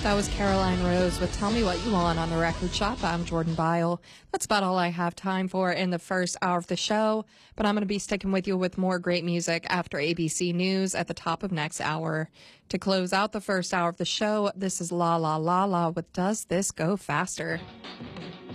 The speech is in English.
That was Caroline Rose with Tell Me What You Want on the Record Shop. I'm Jordan Byle. That's about all I have time for in the first hour of the show, but I'm going to be sticking with you with more great music after ABC News at the top of next hour. To close out the first hour of the show, this is La La La La with Does This Go Faster?